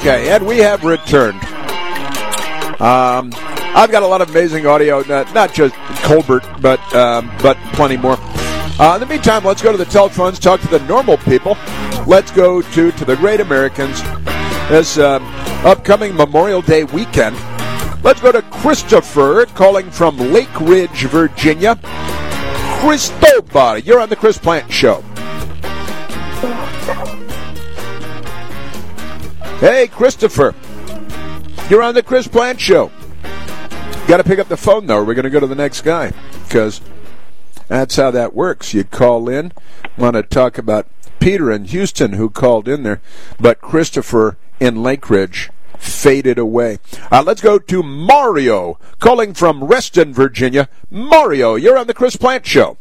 Okay, and we have returned. I've got a lot of amazing audio, not just Colbert, but plenty more. In the meantime, let's go to the telephones, talk to the normal people. Let's go to the great Americans this upcoming Memorial Day weekend. Let's go to Christopher, calling from Lake Ridge, Virginia. Cristobal, you're on the Chris Plant Show. Hey, Christopher, you're on the Chris Plant Show. Got to pick up the phone, though, or we're going to go to the next guy, because that's how that works. You call in, want to talk about Peter in Houston who called in there, but Christopher in Lake Ridge faded away. Let's go to Mario, calling from Reston, Virginia. Mario, you're on the Chris Plant Show.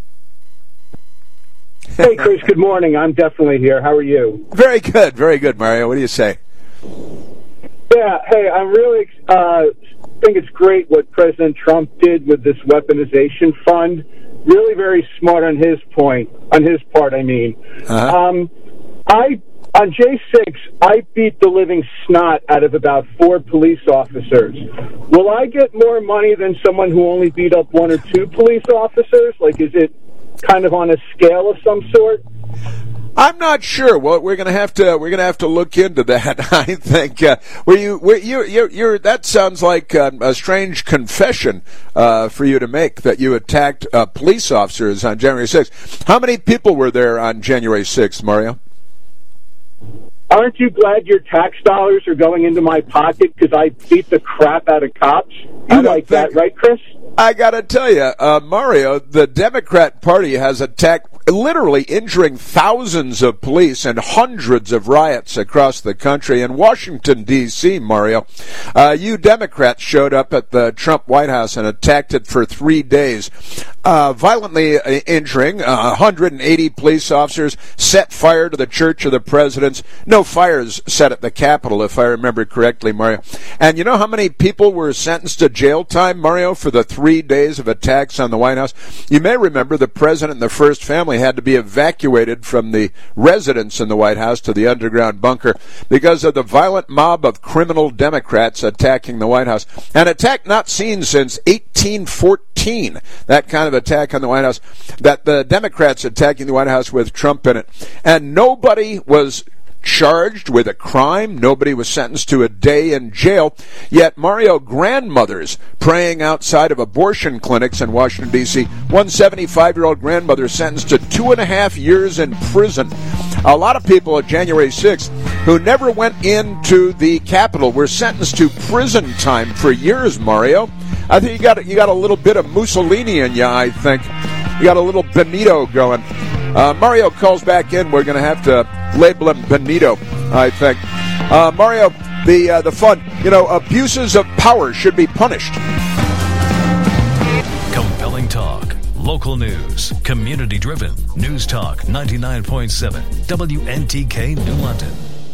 Hey, Chris, good morning. I'm definitely here. How are you? Very good, Mario. What do you say? Yeah, hey, I really think it's great what President Trump did with this weaponization fund. Really very smart on his part. On J6, I beat the living snot out of about 4 police officers. Will I get more money than someone who only beat up 1 or 2 police officers? Like, is it kind of on a scale of some sort? I'm not sure. Well, we're going to have to look into that. I think that sounds like a strange confession for you to make, that you attacked police officers on January 6th. How many people were there on January 6th, Mario? Aren't you glad your tax dollars are going into my pocket because I beat the crap out of cops? You like that, right, Chris? I got to tell you, Mario, the Democrat Party has attacked, literally injuring thousands of police and hundreds of riots across the country. In Washington, D.C., Mario, you Democrats showed up at the Trump White House and attacked it for 3 days, violently injuring 180 police officers, set fire to the Church of the Presidents. No fires set at the Capitol, if I remember correctly, Mario. And you know how many people were sentenced to jail time, Mario, for the 3 days of attacks on the White House? You may remember the president and the first family had to be evacuated from the residence in the White House to the underground bunker because of the violent mob of criminal Democrats attacking the White House. An attack not seen since 1814, that kind of attack on the White House, that the Democrats attacking the White House with Trump in it. And nobody was charged with a crime. Nobody was sentenced to a day in jail. Yet Mario, grandmothers praying outside of abortion clinics in Washington, D.C. One 75-year-old grandmother sentenced to 2.5 years in prison. A lot of people at January 6th who never went into the Capitol were sentenced to prison time for years, Mario. I think you got a little bit of Mussolini in you, I think. You got a little Benito going. Mario calls back in. We're going to have to label him Benito, I think. Mario, the fun, abuses of power should be punished. Compelling talk, local news, community-driven. News Talk 99.7, WNTK New London.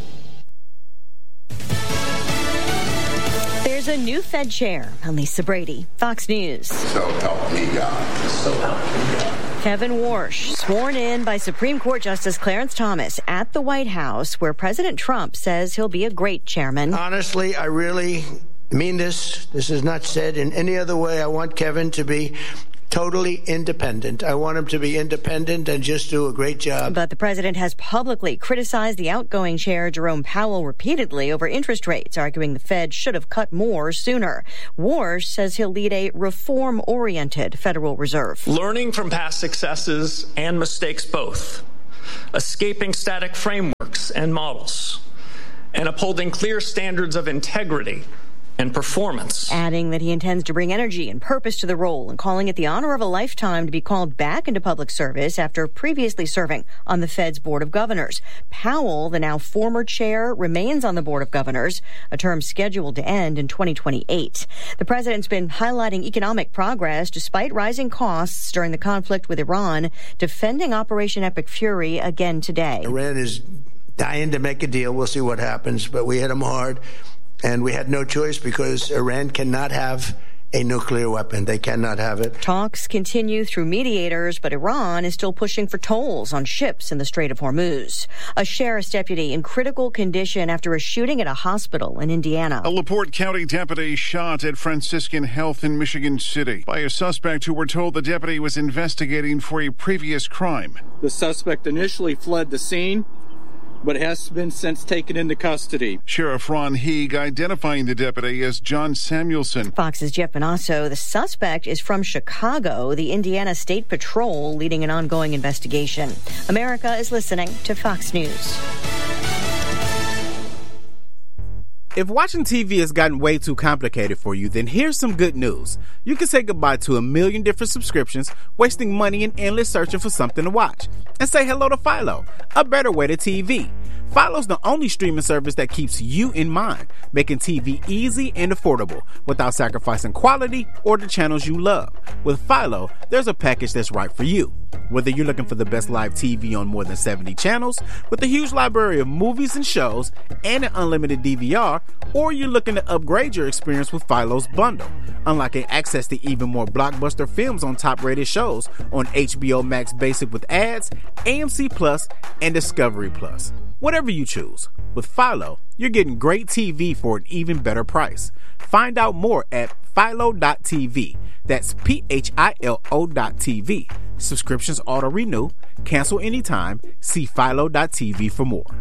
There's a new Fed chair. Lisa Brady, Fox News. So help me God. So help me God. Kevin Warsh, sworn in by Supreme Court Justice Clarence Thomas at the White House, where President Trump says he'll be a great chairman. Honestly, I really mean this. This is not said in any other way. I want Kevin to be totally independent. I want him to be independent and just do a great job. But the president has publicly criticized the outgoing chair, Jerome Powell, repeatedly over interest rates, arguing the Fed should have cut more sooner. Warsh says he'll lead a reform-oriented Federal Reserve. Learning from past successes and mistakes both, escaping static frameworks and models, and upholding clear standards of integrity and performance. Adding that he intends to bring energy and purpose to the role and calling it the honor of a lifetime to be called back into public service after previously serving on the Fed's Board of Governors. Powell, the now former chair, remains on the Board of Governors, a term scheduled to end in 2028. The president's been highlighting economic progress despite rising costs during the conflict with Iran, defending Operation Epic Fury again today. Iran is dying to make a deal. We'll see what happens, but we hit them hard. And we had no choice because Iran cannot have a nuclear weapon. They cannot have it. Talks continue through mediators, but Iran is still pushing for tolls on ships in the Strait of Hormuz. A sheriff's deputy in critical condition after a shooting at a hospital in Indiana. A LaPorte County deputy shot at Franciscan Health in Michigan City by a suspect who we're told the deputy was investigating for a previous crime. The suspect initially fled the scene, but has been since taken into custody. Sheriff Ron Heeg identifying the deputy as John Samuelson. Fox's Jeff Bonasso. The suspect is from Chicago, the Indiana State Patrol leading an ongoing investigation. America is listening to Fox News. If watching TV has gotten way too complicated for you, then here's some good news. You can say goodbye to a million different subscriptions, wasting money and endless searching for something to watch. And say hello to Philo, a better way to TV. Philo's the only streaming service that keeps you in mind, making TV easy and affordable without sacrificing quality or the channels you love. With Philo, there's a package that's right for you. Whether you're looking for the best live TV on more than 70 channels, with a huge library of movies and shows, and an unlimited DVR, or you're looking to upgrade your experience with Philo's bundle, unlocking access to even more blockbuster films on top-rated shows on HBO Max Basic with ads, AMC Plus, and Discovery Plus. Whatever you choose, with Philo, you're getting great TV for an even better price. Find out more at philo.tv. That's PHILO.tv. Subscriptions auto-renew. Cancel anytime. See philo.tv for more.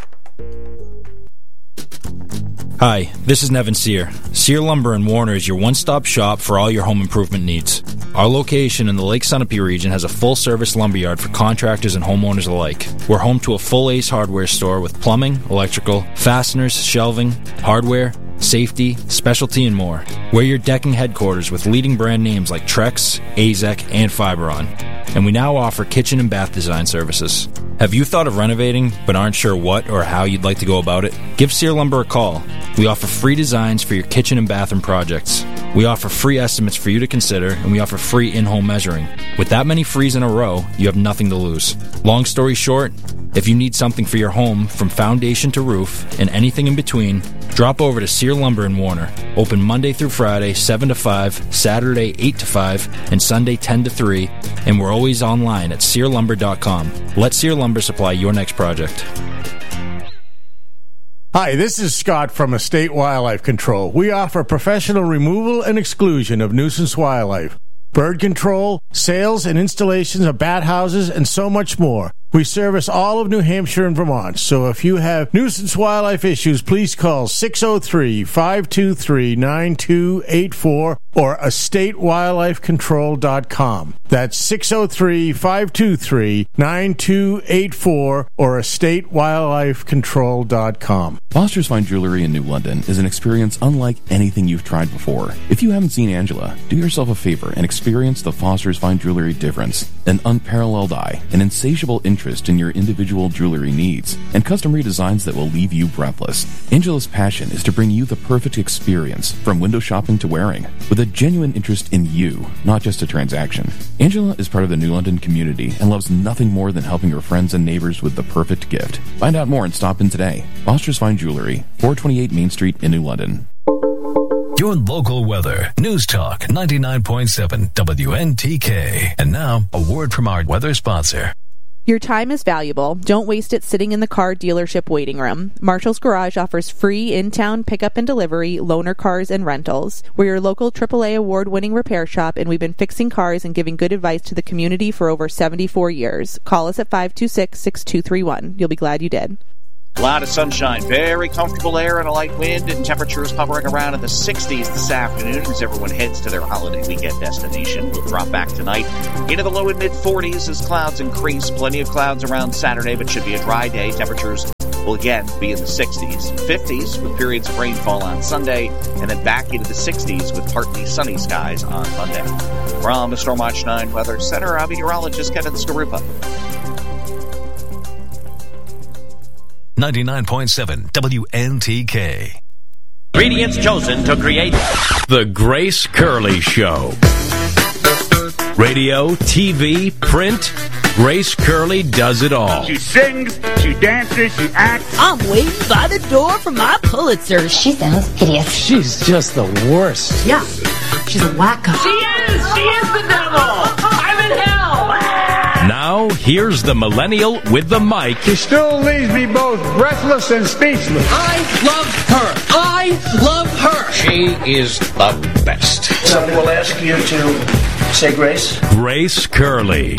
Hi, this is Nevin Sear. Sear Lumber in Warner is your one-stop shop for all your home improvement needs. Our location in the Lake Sunapee region has a full-service lumberyard for contractors and homeowners alike. We're home to a full Ace Hardware store with plumbing, electrical, fasteners, shelving, hardware, safety, specialty, and more. We're your decking headquarters with leading brand names like Trex, AZEK, and Fiberon. And we now offer kitchen and bath design services. Have you thought of renovating but aren't sure what or how you'd like to go about it? Give Sear Lumber a call. We offer free designs for your kitchen and bathroom projects. We offer free estimates for you to consider, and we offer free in-home measuring. With that many frees in a row, you have nothing to lose. Long story short, if you need something for your home from foundation to roof and anything in between, drop over to Sear Lumber in Warner. Open Monday through Friday, 7 to 5, Saturday, 8 to 5, and Sunday, 10 to 3, and we're always online at SearLumber.com. Let Sear Lumber supply your next project. Hi, this is Scott from Estate Wildlife Control. We offer professional removal and exclusion of nuisance wildlife, bird control, sales and installations of bat houses, and so much more. We service all of New Hampshire and Vermont, so if you have nuisance wildlife issues, please call 603-523-9284 or estatewildlifecontrol.com. That's 603-523-9284 or estatewildlifecontrol.com. Foster's Fine Jewelry in New London is an experience unlike anything you've tried before. If you haven't seen Angela, do yourself a favor and experience the Foster's Fine Jewelry difference. An unparalleled eye, an insatiable interest in your individual jewelry needs, and custom redesigns that will leave you breathless. Angela's passion is to bring you the perfect experience, from window shopping to wearing, with a genuine interest in you, not just a transaction. Angela is part of the New London community and loves nothing more than helping her friends and neighbors with the perfect gift. Find out more and stop in today. Foster's Fine Jewelry, 428 Main Street in New London. Your local weather. News Talk 99.7 WNTK. And now, a word from our weather sponsor. Your time is valuable. Don't waste it sitting in the car dealership waiting room. Marshall's Garage offers free in-town pickup and delivery, loaner cars, and rentals. We're your local AAA award-winning repair shop, and we've been fixing cars and giving good advice to the community for over 74 years. Call us at 526-6231. You'll be glad you did. A lot of sunshine, very comfortable air and a light wind, and temperatures hovering around in the 60s this afternoon as everyone heads to their holiday weekend destination. We'll drop back tonight into the low and mid-40s as clouds increase. Plenty of clouds around Saturday, but should be a dry day. Temperatures will again be in the 60s and 50s with periods of rainfall on Sunday, and then back into the 60s with partly sunny skies on Monday. From the Stormwatch 9 Weather Center, I'm meteorologist Kevin Skarupa. 99.7 WNTK. Ingredients chosen to create The Grace Curley Show. Radio, TV, print, Grace Curley does it all. She sings, she dances, she acts. I'm waiting by the door for my Pulitzer. She sounds hideous. She's just the worst. Yeah. She's a wacko. She is the devil. I'm in hell. Now, here's the millennial with the mic. She still leaves me both breathless and speechless. I love her. She is the best. Somebody will ask you to say grace. Grace Curley.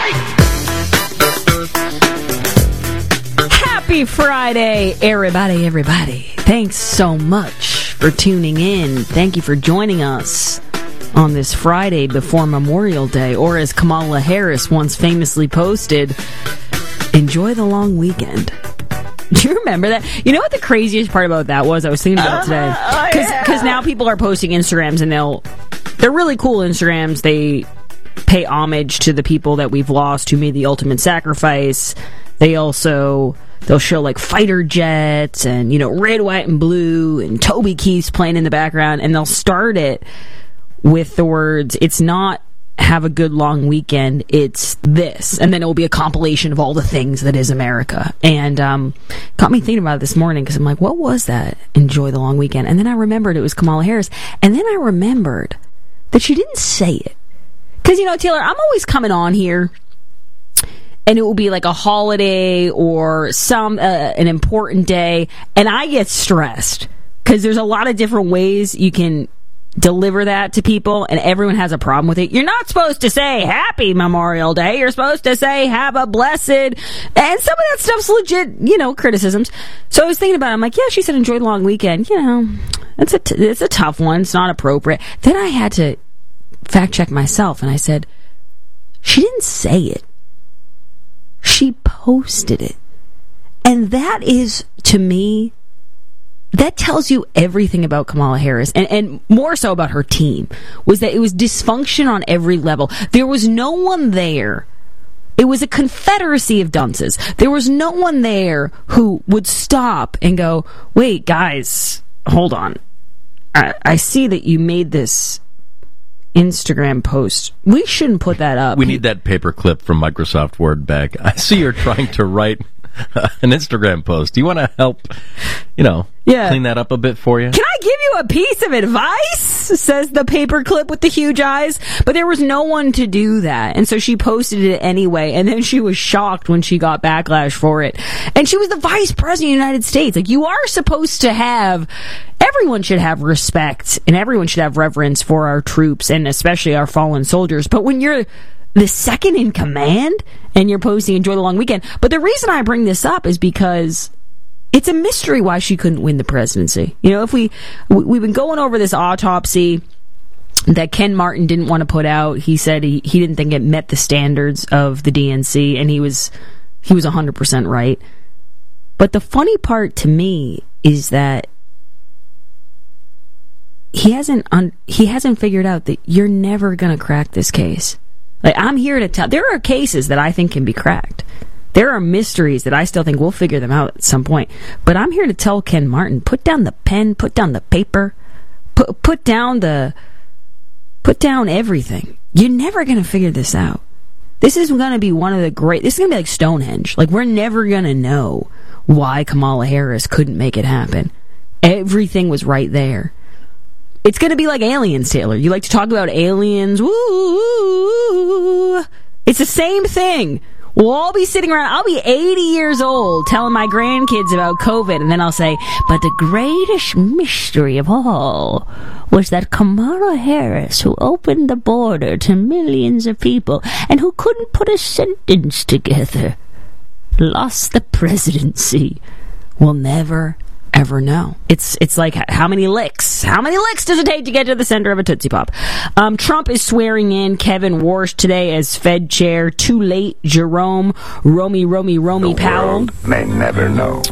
Happy Friday, everybody. Thanks so much for tuning in. Thank you for joining us on this Friday before Memorial Day, or as Kamala Harris once famously posted, enjoy the long weekend. Do you remember that? You know what the craziest part about that was? I was thinking about today. Because now people are posting Instagrams, and they're really cool Instagrams. They pay homage to the people that we've lost who made the ultimate sacrifice. They'll show like fighter jets and, red, white, and blue, and Toby Keith's playing in the background, and they'll start it with the words, it's not have a good long weekend, it's this. And then it will be a compilation of all the things that is America. And got me thinking about it this morning, because I'm like, what was that? Enjoy the long weekend. And then I remembered it was Kamala Harris. And then I remembered that she didn't say it. Because, Taylor, I'm always coming on here, and it will be like a holiday or an important day, and I get stressed because there's a lot of different ways you can deliver that to people, and everyone has a problem with it. You're not supposed to say Happy Memorial Day. You're supposed to say have a blessed, and some of that stuff's legit, criticisms. So I was thinking about it. I'm like, yeah, she said enjoy the long weekend. It's a tough one. It's not appropriate. Then I had to fact check myself, and I said, she didn't say it. She posted it. And that is, to me, that tells you everything about Kamala Harris, and more so about her team, was that it was dysfunction on every level. There was no one there. It was a confederacy of dunces. There was no one there who would stop and go, wait, guys, hold on. I see that you made this Instagram post. We shouldn't put that up. We need that paperclip from Microsoft Word back. I see you're trying to write an Instagram post. Do you want to help, clean that up a bit for you? Can I give you a piece of advice? Says the paperclip with the huge eyes. But there was no one to do that. And so she posted it anyway. And then she was shocked when she got backlash for it. And she was the vice president of the United States. Like, you are supposed to have... Everyone should have respect, and everyone should have reverence for our troops, and especially our fallen soldiers. But when you're the second in command, and you're posting enjoy the long weekend. But the reason I bring this up is because it's a mystery why she couldn't win the presidency. If we've been going over this autopsy that Ken Martin didn't want to put out. He said he didn't think it met the standards of the DNC, and he was 100% right. But the funny part to me is that he hasn't figured out that you're never going to crack this case. Like, I'm here to tell... There are cases that I think can be cracked. There are mysteries that I still think we'll figure them out at some point. But I'm here to tell Ken Martin, put down the pen, put down the paper, put down everything. You're never going to figure this out. This is going to be this is going to be like Stonehenge. Like, we're never going to know why Kamala Harris couldn't make it happen. Everything was right there. It's going to be like aliens, Taylor. You like to talk about aliens. Woo! It's the same thing. We'll all be sitting around. I'll be 80 years old telling my grandkids about COVID, and then I'll say, but the greatest mystery of all was that Kamala Harris, who opened the border to millions of people and who couldn't put a sentence together, lost the presidency. We'll never ever know. It's like, how many licks does it take to get to the center of a Tootsie Pop? Trump is swearing in Kevin Warsh today as Fed chair. Too late, Jerome Romy Powell may never know.